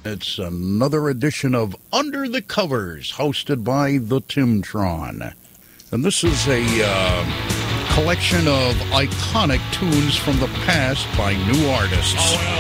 It's another edition of Under the Covers, hosted by the Timtron. And this is a collection of iconic tunes from the past by new artists. Oh, well.